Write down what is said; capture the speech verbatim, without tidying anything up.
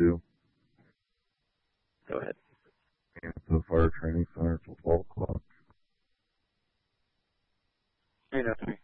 too. Go ahead. And to the fire training center till twelve o'clock. Hey, Anthony.